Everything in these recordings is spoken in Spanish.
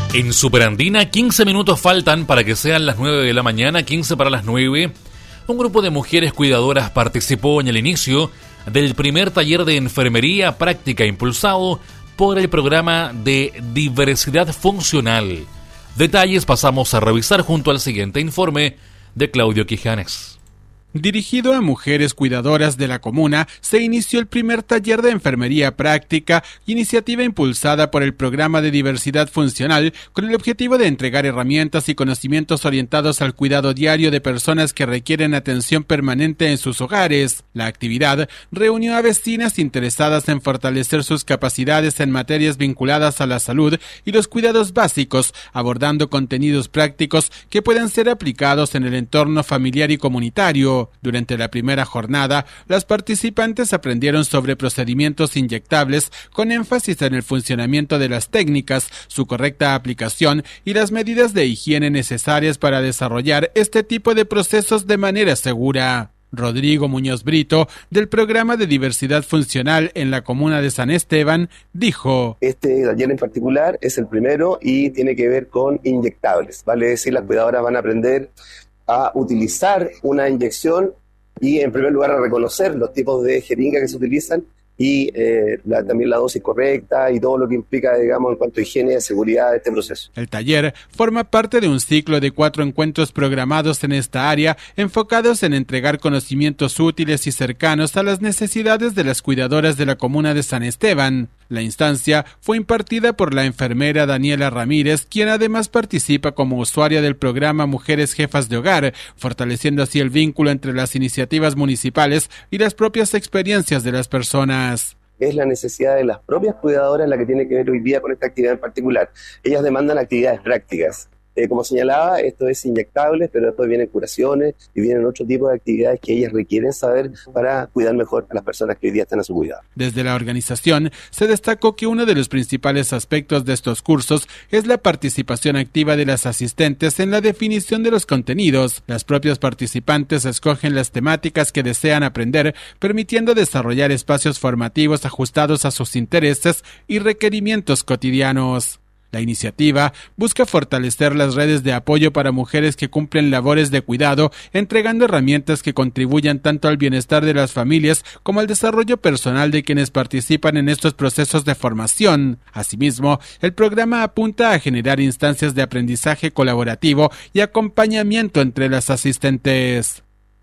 En Superandina, 15 minutos faltan para que sean las 9 de la mañana, 15 para las 9. Un grupo de mujeres cuidadoras participó en el inicio del primer taller de enfermería práctica impulsado por el programa de diversidad funcional. Detalles pasamos a revisar junto al siguiente informe de Claudio Quijanes. Dirigido a mujeres cuidadoras de la comuna, se inició el primer taller de enfermería práctica, iniciativa impulsada por el programa de diversidad funcional, con el objetivo de entregar herramientas y conocimientos orientados al cuidado diario de personas que requieren atención permanente en sus hogares. La actividad reunió a vecinas interesadas en fortalecer sus capacidades en materias vinculadas a la salud y los cuidados básicos, abordando contenidos prácticos que pueden ser aplicados en el entorno familiar y comunitario. Durante la primera jornada, las participantes aprendieron sobre procedimientos inyectables con énfasis en el funcionamiento de las técnicas, su correcta aplicación y las medidas de higiene necesarias para desarrollar este tipo de procesos de manera segura. Rodrigo Muñoz Brito, del programa de diversidad funcional en la comuna de San Esteban, dijo: Este taller en particular es el primero y tiene que ver con inyectables, vale decir, las cuidadoras van a aprender a utilizar una inyección y en primer lugar a reconocer los tipos de jeringa que se utilizan y también la dosis correcta y todo lo que implica, digamos, en cuanto a higiene y seguridad de este proceso. El taller forma parte de un ciclo de 4 encuentros programados en esta área, enfocados en entregar conocimientos útiles y cercanos a las necesidades de las cuidadoras de la comuna de San Esteban. La instancia fue impartida por la enfermera Daniela Ramírez, quien además participa como usuaria del programa Mujeres Jefas de Hogar, fortaleciendo así el vínculo entre las iniciativas municipales y las propias experiencias de las personas. Es la necesidad de las propias cuidadoras la que tiene que ver hoy día con esta actividad en particular. Ellas demandan actividades prácticas. Como señalaba, esto es inyectable, pero después vienen curaciones y vienen otro tipo de actividades que ellas requieren saber para cuidar mejor a las personas que hoy día están a su cuidado. Desde la organización se destacó que uno de los principales aspectos de estos cursos es la participación activa de las asistentes en la definición de los contenidos. Las propias participantes escogen las temáticas que desean aprender, permitiendo desarrollar espacios formativos ajustados a sus intereses y requerimientos cotidianos. La iniciativa busca fortalecer las redes de apoyo para mujeres que cumplen labores de cuidado, entregando herramientas que contribuyan tanto al bienestar de las familias como al desarrollo personal de quienes participan en estos procesos de formación. Asimismo, el programa apunta a generar instancias de aprendizaje colaborativo y acompañamiento entre las asistentes.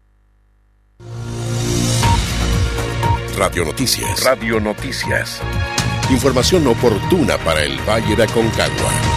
Radio Noticias. Radio Noticias. Información oportuna para el Valle de Aconcagua.